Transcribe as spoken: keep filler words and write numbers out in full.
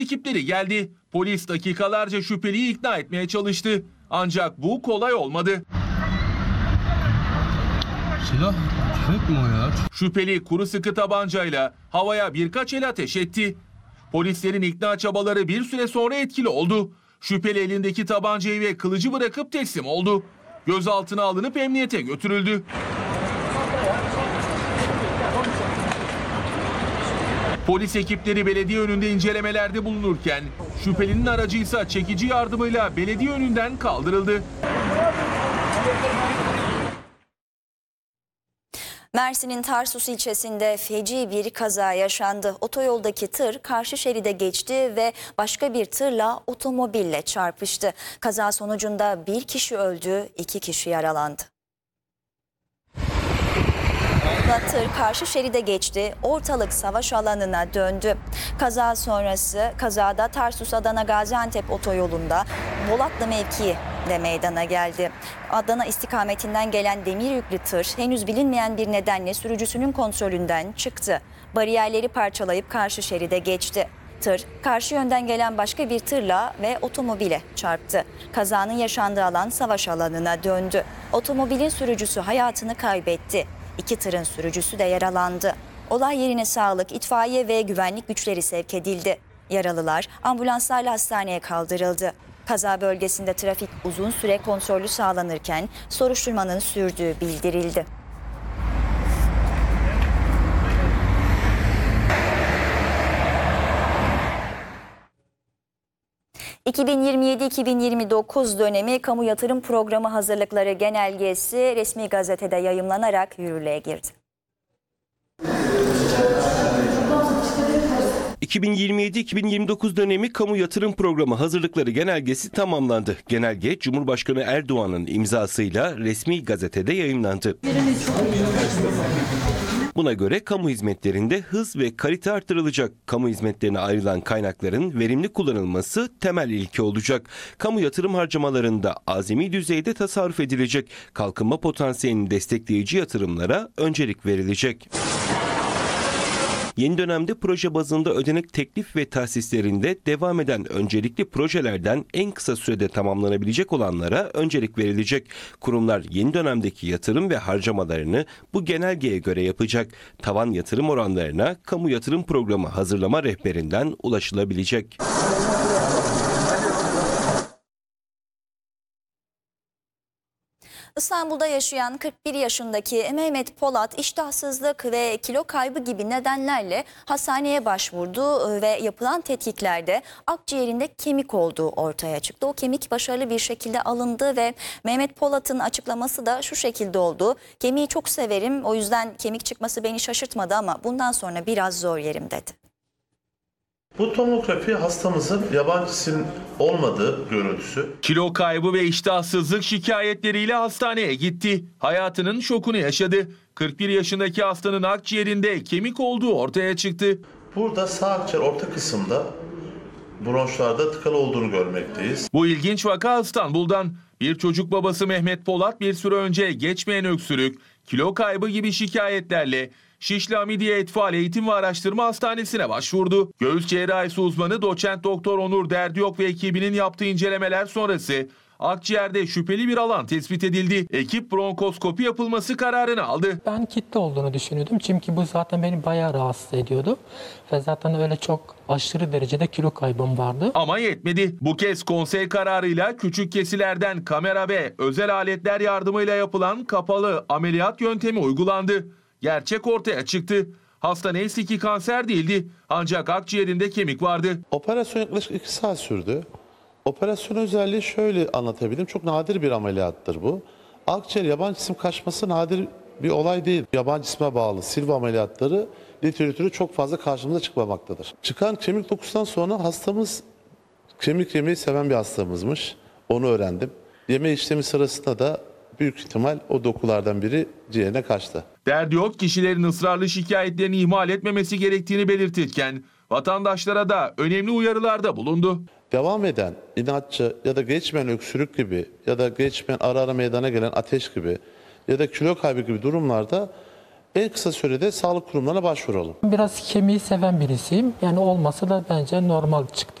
Ekipleri geldi. Polis dakikalarca şüpheliyi ikna etmeye çalıştı. Ancak bu kolay olmadı. Silah, tüfek mi o ya? Şüpheli kuru sıkı tabancayla havaya birkaç el ateş etti. Polislerin ikna çabaları bir süre sonra etkili oldu. Şüpheli elindeki tabancayı ve kılıcı bırakıp teslim oldu. Gözaltına alınıp emniyete götürüldü. Polis ekipleri belediye önünde incelemelerde bulunurken şüphelinin aracı ise çekici yardımıyla belediye önünden kaldırıldı. Mersin'in Tarsus ilçesinde feci bir kaza yaşandı. Otoyoldaki tır karşı şeride geçti ve başka bir tırla otomobille çarpıştı. Kaza sonucunda bir kişi öldü, iki kişi yaralandı. Tır karşı şeride geçti, ortalık savaş alanına döndü. Kaza sonrası kazada Tarsus-Adana-Gaziantep otoyolunda Bolatlı mevkiinde meydana geldi. Adana istikametinden gelen demir yüklü tır henüz bilinmeyen bir nedenle sürücüsünün kontrolünden çıktı. Bariyerleri parçalayıp karşı şeride geçti. Tır karşı yönden gelen başka bir tırla ve otomobile çarptı. Kazanın yaşandığı alan savaş alanına döndü. Otomobilin sürücüsü hayatını kaybetti. İki tırın sürücüsü de yaralandı. Olay yerine sağlık, itfaiye ve güvenlik güçleri sevk edildi. Yaralılar ambulanslarla hastaneye kaldırıldı. Kaza bölgesinde trafik uzun süre kontrollü sağlanırken soruşturmanın sürdüğü bildirildi. iki bin yirmi yedi iki bin yirmi dokuz dönemi Kamu Yatırım Programı hazırlıkları genelgesi resmi gazetede yayımlanarak yürürlüğe girdi. iki bin yirmi yedi iki bin yirmi dokuz dönemi Kamu Yatırım Programı hazırlıkları genelgesi tamamlandı. Genelge Cumhurbaşkanı Erdoğan'ın imzasıyla resmi gazetede yayımlandı. Buna göre kamu hizmetlerinde hız ve kalite artırılacak. Kamu hizmetlerine ayrılan kaynakların verimli kullanılması temel ilke olacak. Kamu yatırım harcamalarında azami düzeyde tasarruf edilecek. Kalkınma potansiyelini destekleyici yatırımlara öncelik verilecek. Yeni dönemde proje bazında ödenek teklif ve tahsislerinde devam eden öncelikli projelerden en kısa sürede tamamlanabilecek olanlara öncelik verilecek. Kurumlar yeni dönemdeki yatırım ve harcamalarını bu genelgeye göre yapacak. Tavan yatırım oranlarına Kamu Yatırım Programı hazırlama rehberinden ulaşılabilecek. İstanbul'da yaşayan kırk bir yaşındaki Mehmet Polat iştahsızlık ve kilo kaybı gibi nedenlerle hastaneye başvurdu ve yapılan tetkiklerde akciğerinde kemik olduğu ortaya çıktı. O kemik başarılı bir şekilde alındı ve Mehmet Polat'ın açıklaması da şu şekilde oldu. Kemiği çok severim, o yüzden kemik çıkması beni şaşırtmadı ama bundan sonra biraz zor yerim dedi. Bu tomografi hastamızın yabancı cisim olmadığı görüntüsü. Kilo kaybı ve iştahsızlık şikayetleriyle hastaneye gitti. Hayatının şokunu yaşadı. kırk bir yaşındaki hastanın akciğerinde kemik olduğu ortaya çıktı. Burada sağ akciğer orta kısımda bronşlarda tıkalı olduğunu görmekteyiz. Bu ilginç vaka İstanbul'dan. Bir çocuk babası Mehmet Polat bir süre önce geçmeyen öksürük, kilo kaybı gibi şikayetlerle Şişli Hamidiye Etfal Eğitim ve Araştırma Hastanesi'ne başvurdu. Göğüs cerrahisi uzmanı doçent doktor Onur Derdiyok ve ekibinin yaptığı incelemeler sonrası akciğerde şüpheli bir alan tespit edildi. Ekip bronkoskopi yapılması kararını aldı. Ben kitle olduğunu düşünüyordum çünkü bu zaten beni bayağı rahatsız ediyordu. Ve zaten öyle çok aşırı derecede kilo kaybım vardı. Ama yetmedi. Bu kez konsey kararıyla küçük kesilerden kamera ve özel aletler yardımıyla yapılan kapalı ameliyat yöntemi uygulandı. Gerçek ortaya çıktı. Hasta neyse ki kanser değildi. Ancak akciğerinde kemik vardı. Operasyon yaklaşık iki saat sürdü. Operasyon özelliği şöyle anlatabilirim. Çok nadir bir ameliyattır bu. Akciğer yabancı cisim kaçması nadir bir olay değil. Yabancı cisime bağlı silva ameliyatları literatürü çok fazla karşımıza çıkmamaktadır. Çıkan kemik dokusundan sonra hastamız kemik yemeyi seven bir hastamızmış. Onu öğrendim. Yeme işlemi sırasında da büyük ihtimal o dokulardan biri ciğerine kaçtı. Derdiyok kişilerin ısrarlı şikayetlerini ihmal etmemesi gerektiğini belirtirken vatandaşlara da önemli uyarılarda bulundu. Devam eden inatçı ya da geçmeyen öksürük gibi ya da geçmeyen ara ara meydana gelen ateş gibi ya da kilo kaybı gibi durumlarda en kısa sürede sağlık kurumlarına başvuralım. Biraz kemiği seven birisiyim. Yani olması da bence normal çıktı.